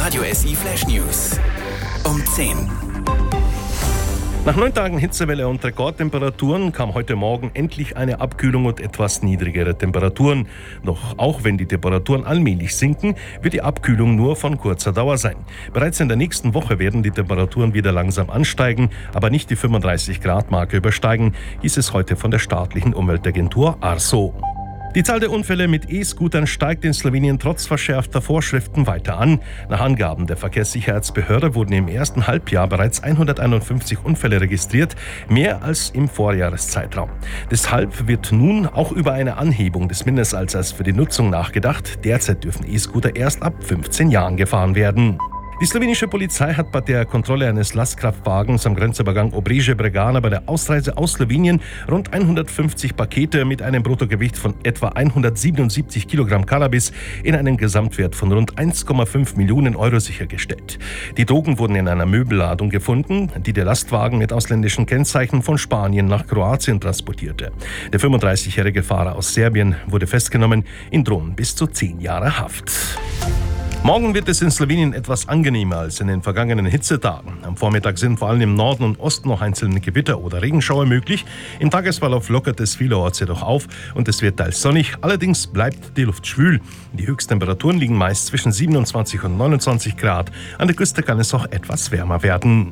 Radio SI Flash News um 10. Nach 9 Tagen Hitzewelle und Rekordtemperaturen kam heute Morgen endlich eine Abkühlung und etwas niedrigere Temperaturen. Doch auch wenn die Temperaturen allmählich sinken, wird die Abkühlung nur von kurzer Dauer sein. Bereits in der nächsten Woche werden die Temperaturen wieder langsam ansteigen, aber nicht die 35-Grad-Marke übersteigen, hieß es heute von der staatlichen Umweltagentur ARSO. Die Zahl der Unfälle mit E-Scootern steigt in Slowenien trotz verschärfter Vorschriften weiter an. Nach Angaben der Verkehrssicherheitsbehörde wurden im ersten Halbjahr bereits 151 Unfälle registriert, mehr als im Vorjahreszeitraum. Deshalb wird nun auch über eine Anhebung des Mindestalters für die Nutzung nachgedacht. Derzeit dürfen E-Scooter erst ab 15 Jahren gefahren werden. Die slowenische Polizei hat bei der Kontrolle eines Lastkraftwagens am Grenzübergang Obrežje-Bregana bei der Ausreise aus Slowenien rund 150 Pakete mit einem Bruttogewicht von etwa 177 Kilogramm Cannabis in einem Gesamtwert von rund 1,5 Millionen Euro sichergestellt. Die Drogen wurden in einer Möbelladung gefunden, die der Lastwagen mit ausländischen Kennzeichen von Spanien nach Kroatien transportierte. Der 35-jährige Fahrer aus Serbien wurde festgenommen, ihm drohen bis zu 10 Jahre Haft. Morgen wird es in Slowenien etwas angenehmer als in den vergangenen Hitzetagen. Am Vormittag sind vor allem im Norden und Osten noch einzelne Gewitter oder Regenschauer möglich. Im Tagesverlauf lockert es vielerorts jedoch auf und es wird teils sonnig. Allerdings bleibt die Luft schwül. Die Höchsttemperaturen liegen meist zwischen 27 und 29 Grad. An der Küste kann es auch etwas wärmer werden.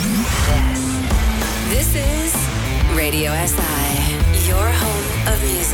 This is Radio SI, your home of music.